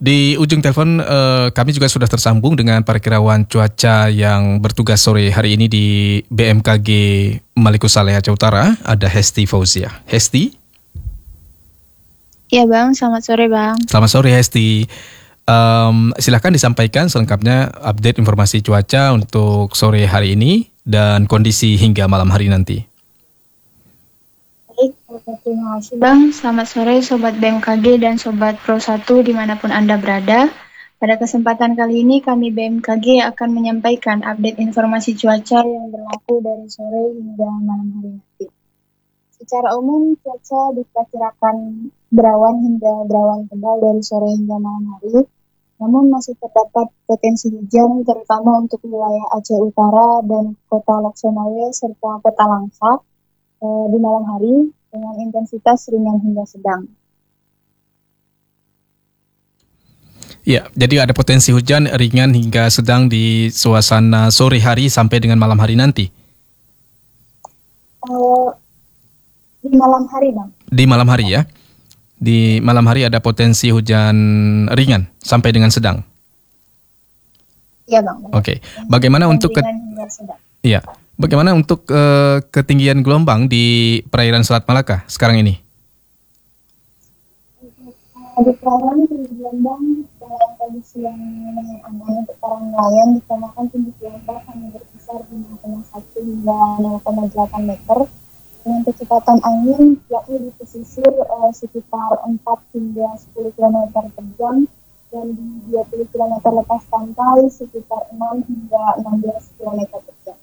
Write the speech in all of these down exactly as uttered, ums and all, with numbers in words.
Di ujung telepon eh, kami juga sudah tersambung dengan Parakirawan Cuaca yang bertugas sore hari ini di B M K G Maluku Saleh Aceh Utara, ada Hesti Fauzia. Hesti? Iya Bang, selamat sore Bang. Selamat sore Hesti. Um, silahkan disampaikan selengkapnya update informasi cuaca untuk sore hari ini dan kondisi hingga malam hari nanti. Baik, terima kasih Bang. Selamat sore Sobat B M K G dan Sobat Pro satu dimanapun Anda berada. Pada kesempatan kali ini kami B M K G akan menyampaikan update informasi cuaca yang berlaku dari sore hingga malam hari nanti. Secara umum cuaca diperkirakan berawan hingga berawan tebal dari sore hingga malam hari. Namun masih terdapat potensi hujan terutama untuk wilayah Aceh Utara dan Kota Lok-Sumawe serta Kota Langsa di malam hari dengan intensitas ringan hingga sedang. Ya, jadi ada potensi hujan ringan hingga sedang di suasana sore hari sampai dengan malam hari nanti. Uh, di malam hari, Bang. Di malam hari ya. Di malam hari ada potensi hujan ringan sampai dengan sedang. Iya, Bang. Oke. Okay. Bagaimana untuk ke... Iya. Bagaimana untuk uh, ketinggian gelombang di perairan Selat Malaka sekarang ini? Di perairan gelombang dalam kondisi yang aman untuk para nelayan dikarenakan tinggi gelombang hanya berkisar lima koma satu hingga nol koma delapan meter dengan kecepatan angin yakni di pesisir uh, sekitar empat hingga sepuluh kilometer per jam dan di dua puluh kilometer lepas pantai sekitar enam hingga enam belas kilometer per jam.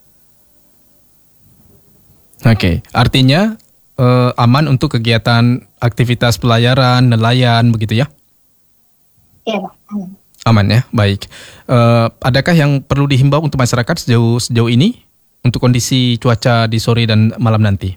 Oke, okay. Artinya uh, aman untuk kegiatan aktivitas pelayaran, nelayan, begitu ya? Iya, Pak. Aman. Aman ya, baik. Uh, adakah yang perlu dihimbau untuk masyarakat sejauh sejauh ini untuk kondisi cuaca di sore dan malam nanti?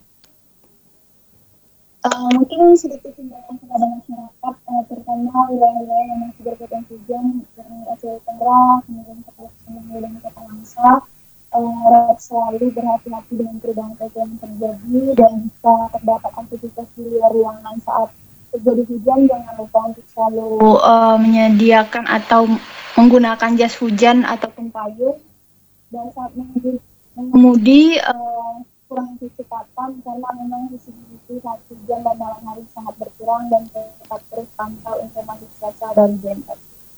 Uh, mungkin sedikit himbauan kepada masyarakat, uh, terutama wilayah-wilayah yang masih berpotensi hujan, seperti Aceh Utara, kemudian Kota Lok-Sumawe dan Kota Langsa. Uh, selalu berhati-hati dengan perubahan cuaca yang terjadi dan jika terdapat aktivitas di luar ruangan saat terjadi hujan jangan lupa untuk selalu uh, menyediakan atau menggunakan jas hujan ataupun payung dan saat mengemudi uh, kurang kecepatan karena memang visibility saat hujan dan malam hari sangat berkurang dan tetap terus pantau informasi cuaca dari B M K G.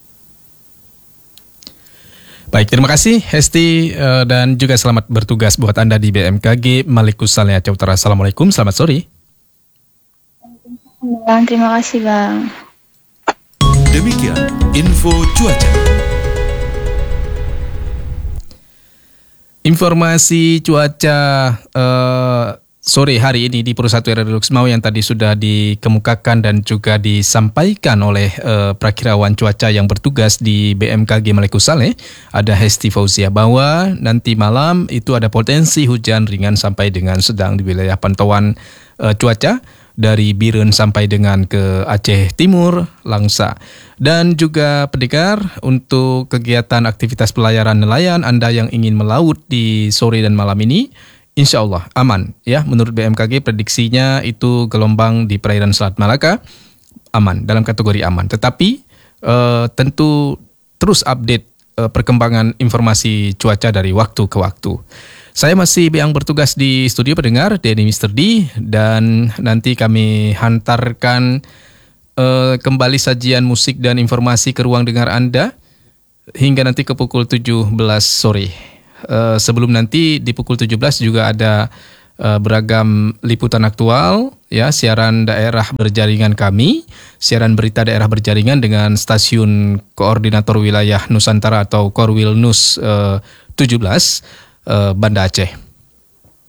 Baik, terima kasih Hesti uh, dan juga selamat bertugas buat Anda di B M K G Maluku Saleh Aceh Utara. Assalamualaikum, selamat sore. Bang, terima kasih Bang. Demikian info cuaca. Informasi cuaca uh, sore hari ini di Pro satu R R I Lok-Sumawe yang tadi sudah dikemukakan dan juga disampaikan oleh uh, Prakirawan Cuaca yang bertugas di B M K G Maluku Saleh, ada Hesti Fauzia, bahwa nanti malam itu ada potensi hujan ringan sampai dengan sedang di wilayah pantauan uh, cuaca dari Biren sampai dengan ke Aceh Timur, Langsa. Dan juga pendengar, untuk kegiatan aktivitas pelayaran nelayan Anda yang ingin melaut di sore dan malam ini, insya Allah aman ya. Menurut B M K G prediksinya itu gelombang di perairan Selat Malaka aman, dalam kategori aman. Tetapi uh, tentu terus update uh, perkembangan informasi cuaca dari waktu ke waktu. Saya masih yang bertugas di studio pendengar, Denny Mister D, dan nanti kami hantarkan uh, kembali sajian musik dan informasi ke ruang dengar Anda hingga nanti ke pukul tujuh belas sore. Uh, sebelum nanti di pukul tujuh belas juga ada uh, beragam liputan aktual, ya, siaran daerah berjaringan kami, siaran berita daerah berjaringan dengan stasiun koordinator wilayah Nusantara atau Korwil Nus uh, tujuh belas uh, Banda Aceh.